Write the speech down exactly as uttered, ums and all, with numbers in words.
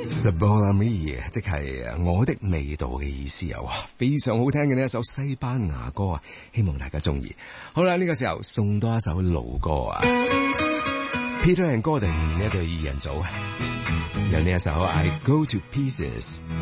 Sabor a mi 即係我的味道嘅意思啊！哇，非常好聽嘅呢一首西班牙歌啊，希望大家中意。好啦，呢個時候送多一首老歌啊 ，Peter and Gordon 呢一對二人組，有呢一首 I Go to Pieces。